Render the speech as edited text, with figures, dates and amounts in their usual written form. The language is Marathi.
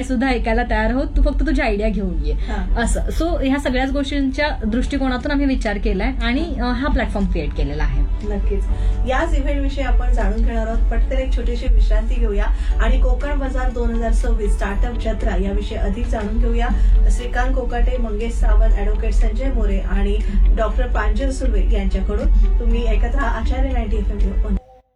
सुद्धा ऐकायला तयार आहोत, तू फक्त तुझी आयडिया घेऊन ये असं. सो ह्या सगळ्याच गोष्टींच्या दृष्टिकोनातून आम्ही विचार केलाय आणि हा प्लॅटफॉर्म क्रिएट केलेला आहे. नक्कीच याच इव्हेंट विषयी आपण जाणून घेणार आहोत. पटकन एक छोटीशी विश्रांती घेऊया आणि कोकण बाजार 2026 स्टार्टअप जत्रा याविषयी अधिक जाणून घेऊया. श्रीकांत कोकाटे, मंगेश सावंत, ऍडव्होकेट संजय मोरे आणि डॉक्टर प्रांजल सुर्वे यांच्याकडून. तुम्ही ऐकत राहा आचार्य 90 FM.